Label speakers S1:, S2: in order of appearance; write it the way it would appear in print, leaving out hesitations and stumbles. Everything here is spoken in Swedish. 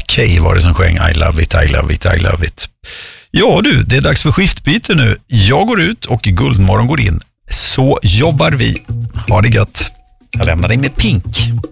S1: Kay var det som sjöng I love it, I love it, I love it. Ja du, det är dags för skiftbyte nu. Jag går ut och Guldmorgon går in. Så jobbar vi. Ha det gött. Jag lämnar dig med Pink.